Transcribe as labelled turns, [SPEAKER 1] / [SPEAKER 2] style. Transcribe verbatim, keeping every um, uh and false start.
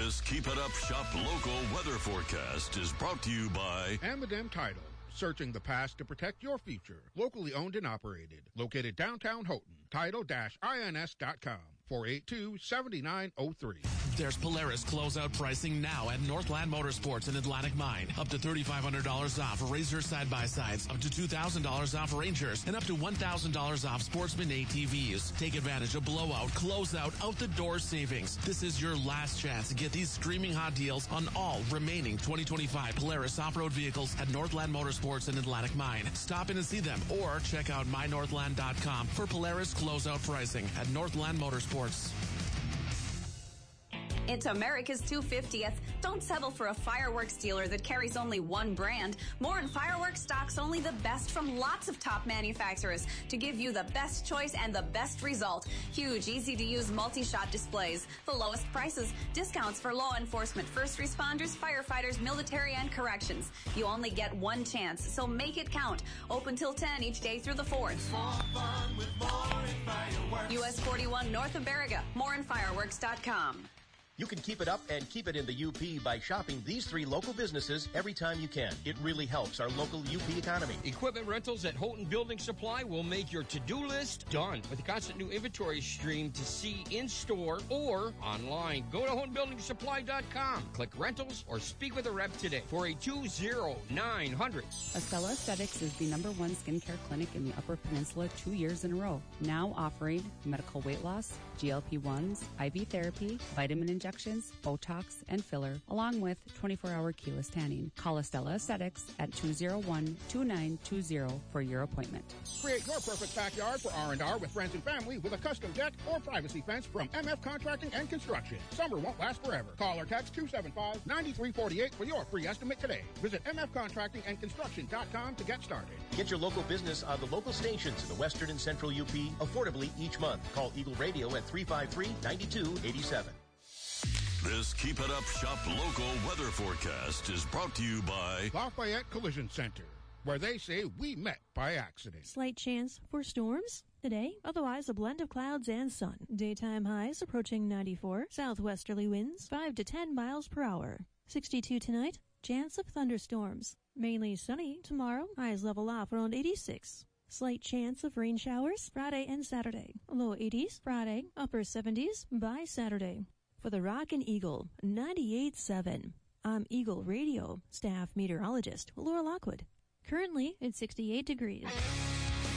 [SPEAKER 1] This Keep It Up Shop Local weather forecast is brought to you by
[SPEAKER 2] Amadem Title. Searching the past to protect your future. Locally owned and operated. Located downtown Houghton. Title I N S dot com. four eight two, seven nine zero three.
[SPEAKER 3] There's Polaris closeout pricing now at Northland Motorsports in Atlantic Mine. Up to three thousand five hundred dollars off Razor side-by-sides, up to two thousand dollars off Rangers, and up to one thousand dollars off Sportsman A T Vs. Take advantage of blowout, closeout, out-the-door savings. This is your last chance to get these screaming hot deals on all remaining twenty twenty-five Polaris off-road vehicles at Northland Motorsports in Atlantic Mine. Stop in and see them or check out my northland dot com for Polaris closeout pricing at Northland Motorsports.
[SPEAKER 4] It's America's two hundred fiftieth. Don't settle for a fireworks dealer that carries only one brand. Morin Fireworks stocks only the best from lots of top manufacturers to give you the best choice and the best result. Huge, easy-to-use multi-shot displays, the lowest prices, discounts for law enforcement, first responders, firefighters, military, and corrections. You only get one chance, so make it count. Open till ten each day through the fourth.
[SPEAKER 5] More fun with Morin Fireworks.
[SPEAKER 4] U S forty-one north of Baraga, morin fireworks dot com.
[SPEAKER 6] You can keep it up and keep it in the U P by shopping these three local businesses every time you can. It really helps our local U P economy.
[SPEAKER 7] Equipment rentals at Houghton Building Supply will make your to-do list done with a constant new inventory stream to see in-store or online. Go to houghton building supply dot com. Click rentals or speak with a rep today. four eight two, zero nine hundred.
[SPEAKER 8] Estella Aesthetics is the number one skincare clinic in the Upper Peninsula two years in a row. Now offering medical weight loss, G L P ones, I V therapy, vitamin injections, Injections, Botox, and filler, along with twenty-four hour keyless tanning. Call Estella Aesthetics at two oh one, two nine two zero for your appointment.
[SPEAKER 2] Create your perfect backyard for R and R with friends and family with a custom deck or privacy fence from M F Contracting and Construction. Summer won't last forever. Call or text two seven five, nine three four eight for your free estimate today. Visit M F contracting and construction dot com to get started.
[SPEAKER 6] Get your local business on the local stations in the western and central U P affordably each month. Call Eagle Radio at three five three, nine two eight seven.
[SPEAKER 1] This Keep It Up Shop Local weather forecast is brought to you by
[SPEAKER 2] Lafayette Collision Center, where they say we met by accident.
[SPEAKER 9] Slight chance for storms today, otherwise a blend of clouds and sun. Daytime highs approaching ninety-four, southwesterly winds five to ten miles per hour. sixty-two tonight, chance of thunderstorms. Mainly sunny tomorrow, highs level off around eighty-six. Slight chance of rain showers Friday and Saturday. Low eighties Friday, upper seventies by Saturday. For the Rockin' Eagle ninety-eight point seven, I'm Eagle Radio staff meteorologist Laura Lockwood. Currently, it's sixty-eight degrees.